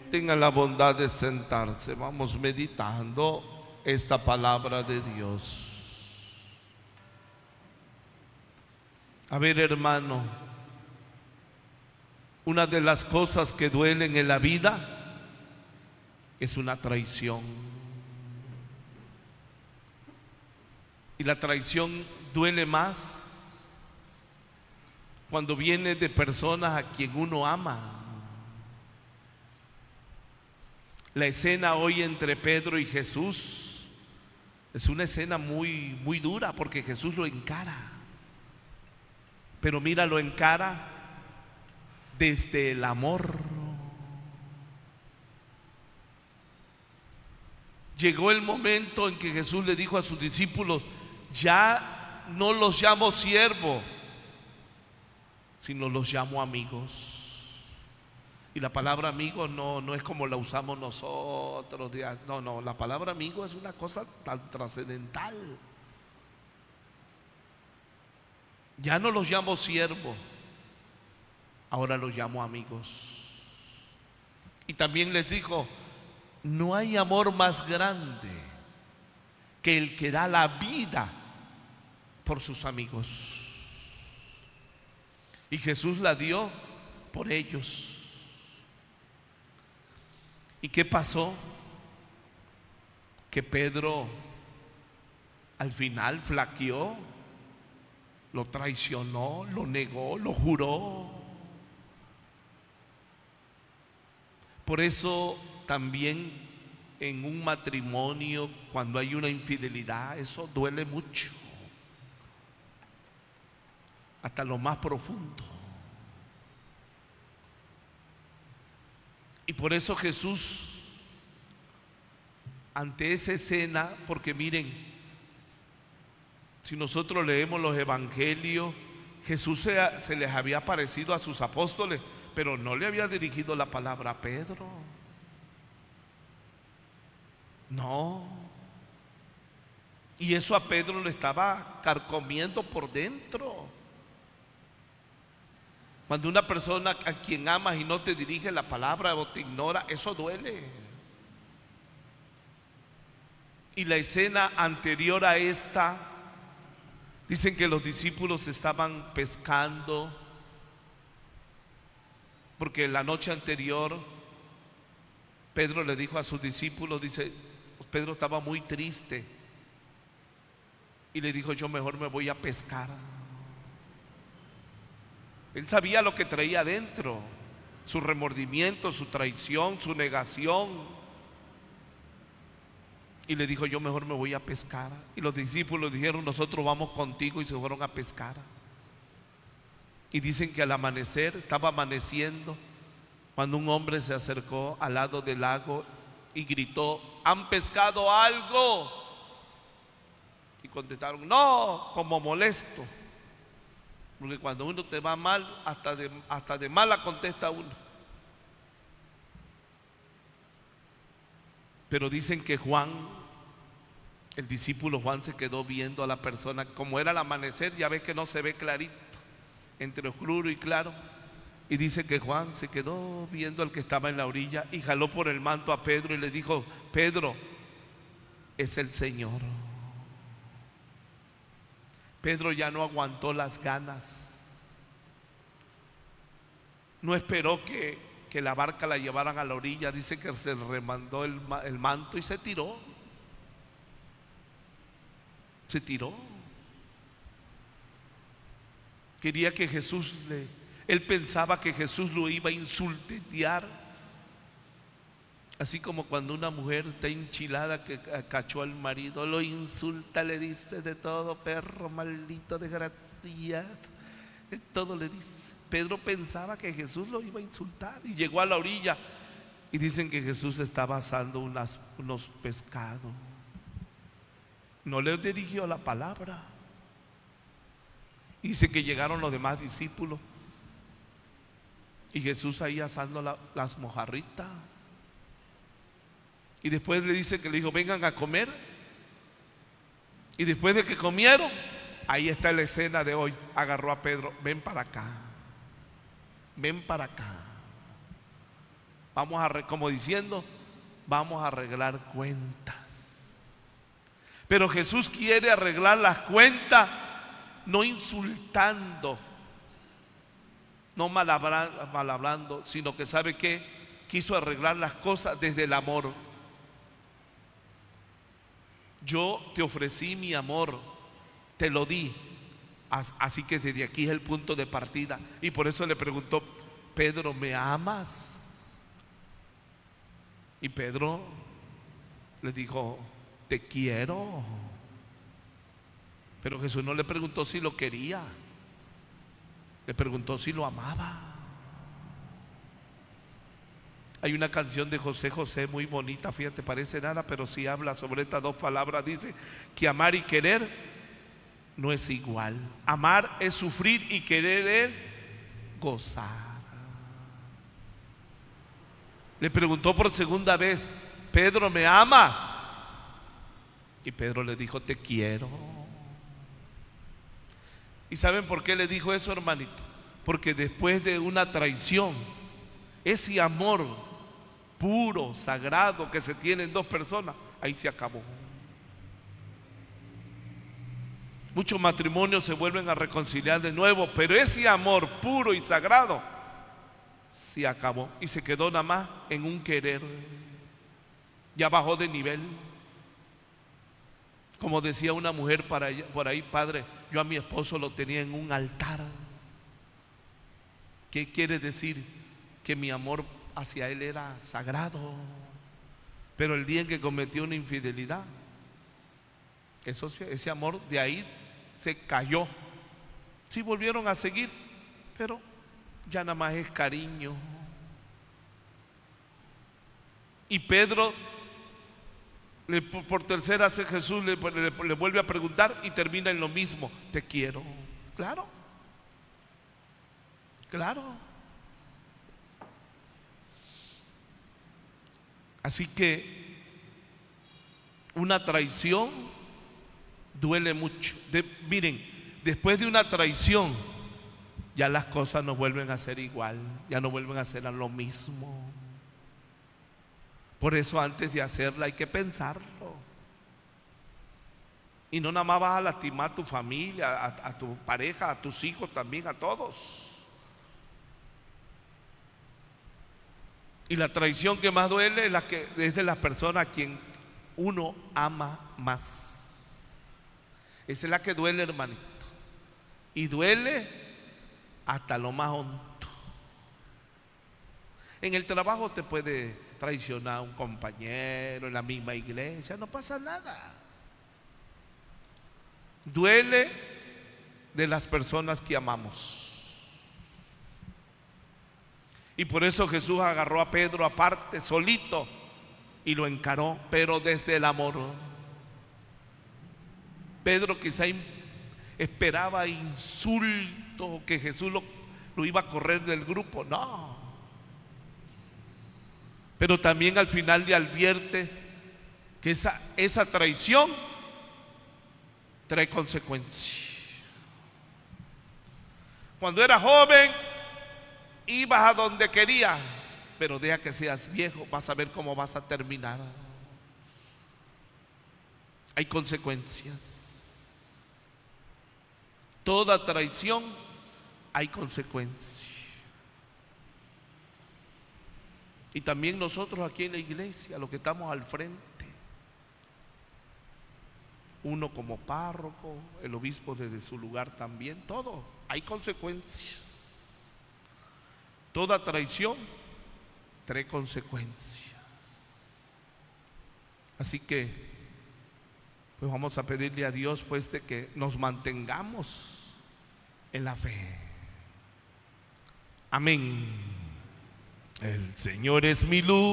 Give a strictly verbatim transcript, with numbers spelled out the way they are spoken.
Tengan la bondad de sentarse. Vamos meditando esta palabra de Dios. A ver, hermano, una de las cosas que duelen en la vida es una traición. Y la traición duele más cuando viene de personas a quien uno ama. La escena hoy entre Pedro y Jesús es una escena muy, muy dura, porque Jesús lo encara. Pero mira, lo encara desde el amor. Llegó el momento en que Jesús le dijo a sus discípulos: ya no los llamo siervos, sino los llamo amigos. Y la palabra amigo no, no es como la usamos nosotros. No, no, la palabra amigo es una cosa tan trascendental. Ya no los llamo siervos, ahora los llamo amigos. Y también les dijo: no hay amor más grande que el que da la vida por sus amigos. Y Jesús la dio por ellos. ¿Y qué pasó? Que Pedro al final flaqueó, lo traicionó, lo negó, lo juró. Por eso también en un matrimonio, cuando hay una infidelidad, eso duele mucho, hasta lo más profundo. Y por eso Jesús, ante esa escena, porque miren, si nosotros leemos los evangelios, Jesús se, se les había aparecido a sus apóstoles, pero no le había dirigido la palabra a Pedro. No. Y eso a Pedro le estaba carcomiendo por dentro. Cuando una persona a quien amas y no te dirige la palabra o te ignora, eso duele. Y la escena anterior a esta, dicen que los discípulos estaban pescando, porque la noche anterior Pedro le dijo a sus discípulos, dice, Pedro estaba muy triste y le dijo: yo mejor me voy a pescar. Él sabía lo que traía adentro, su remordimiento, su traición, su negación. Y le dijo: yo mejor me voy a pescar. Y los discípulos dijeron: nosotros vamos contigo, y se fueron a pescar. Y dicen que al amanecer, estaba amaneciendo, cuando un hombre se acercó al lado del lago y gritó: ¿han pescado algo? Y contestaron: no, como molesto. Porque cuando uno te va mal, hasta de, hasta de mala contesta uno. Pero dicen que Juan, el discípulo Juan, se quedó viendo a la persona. Como era el amanecer, ya ves que no se ve clarito, entre oscuro y claro. Y dice que Juan se quedó viendo al que estaba en la orilla y jaló por el manto a Pedro y le dijo: Pedro, es el Señor. Pedro ya no aguantó las ganas. No esperó que, que la barca la llevaran a la orilla. Dice que se remandó el, el manto y se tiró. Se tiró. Quería que Jesús le... Él pensaba que Jesús lo iba a insultear. Así como cuando una mujer está enchilada que cachó al marido, lo insulta, le dice de todo: perro, maldito, desgraciado, de todo le dice. Pedro pensaba que Jesús lo iba a insultar y llegó a la orilla y dicen que Jesús estaba asando unas, unos pescados. No le dirigió la palabra. Dice que llegaron los demás discípulos y Jesús ahí asando la, las mojarritas. Y después le dice que le dijo: vengan a comer. Y después de que comieron, ahí está la escena de hoy. Agarró a Pedro: ven para acá, ven para acá. Vamos a, como diciendo, vamos a arreglar cuentas. Pero Jesús quiere arreglar las cuentas no insultando, no mal hablando, sino que sabe que quiso arreglar las cosas desde el amor. Yo te ofrecí mi amor, te lo di. Así que desde aquí es el punto de partida. Y por eso le preguntó Pedro, ¿me amas? Y Pedro le dijo, te quiero. Pero Jesús no le preguntó si lo quería, le preguntó si lo amaba. Hay una canción de José José muy bonita, fíjate, parece nada, pero sí habla sobre estas dos palabras. Dice que amar y querer no es igual. Amar es sufrir y querer es gozar. Le preguntó por segunda vez, Pedro, ¿me amas? Y Pedro le dijo, te quiero. ¿Y saben por qué le dijo eso, hermanito? Porque después de una traición, ese amor puro, sagrado que se tiene en dos personas, ahí se acabó. Muchos matrimonios se vuelven a reconciliar de nuevo, pero ese amor puro y sagrado se acabó y se quedó nada más en un querer. Ya bajó de nivel. Como decía una mujer por ahí, padre, yo a mi esposo lo tenía en un altar. ¿Qué quiere decir? Que mi amor hacia él era sagrado, pero el día en que cometió una infidelidad, eso, ese amor de ahí se cayó. Sí volvieron a seguir, pero ya nada más es cariño. Y Pedro, le, por tercera vez Jesús le, le, le vuelve a preguntar y termina en lo mismo, te quiero. Claro, claro. Así que una traición duele mucho. De, miren, después de una traición, ya las cosas no vuelven a ser igual, ya no vuelven a ser lo mismo. Por eso antes de hacerla hay que pensarlo. Y no nada más vas a lastimar a tu familia, a, a tu pareja, a tus hijos también, a todos. Y la traición que más duele es, la que, es de las personas a quien uno ama más. Esa es la que duele, hermanito. Y duele hasta lo más hondo. En el trabajo te puede traicionar un compañero, en la misma iglesia, no pasa nada. Duele de las personas que amamos. Y por eso Jesús agarró a Pedro aparte, solito, y lo encaró, pero desde el amor. Pedro quizá esperaba insulto, que Jesús lo, lo iba a correr del grupo. No. Pero también al final le advierte que esa, esa traición trae consecuencias. Cuando era joven, ibas a donde querías, pero deja que seas viejo, vas a ver cómo vas a terminar. Hay consecuencias. Toda traición hay consecuencias. Y también nosotros aquí en la iglesia, los que estamos al frente, uno como párroco, el obispo desde su lugar también, todo, hay consecuencias. Toda traición trae consecuencias. Así que pues vamos a pedirle a Dios pues de que nos mantengamos en la fe. Amén. El Señor es mi luz.